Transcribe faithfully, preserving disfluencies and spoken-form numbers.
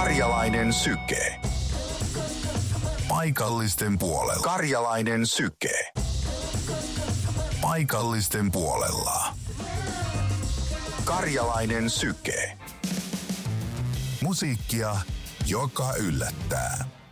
Karjalainen syke. Paikallisten puolella. Karjalainen syke. Paikallisten puolella. Karjalainen syke. Musiikkia, joka yllättää.